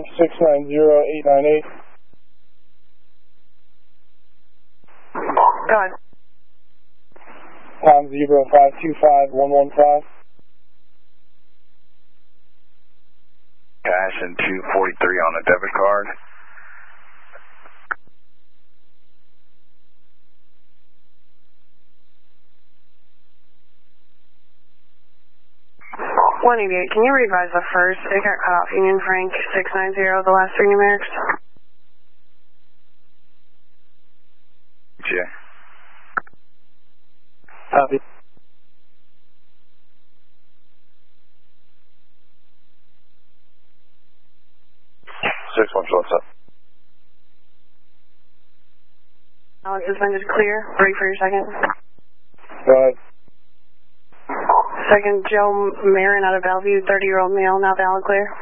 690898. Go ahead. Tom Zebra 525115. Cash and 243 on a debit card. Can you revise the first? It got cut off. Union Frank 690, the last three numerics. Yeah. Copy. 6-1, what's up? Alex, suspended clear. Ready for your second. Go ahead. Second, Joe Marin out of Bellevue, 30-year-old male, now valid clear.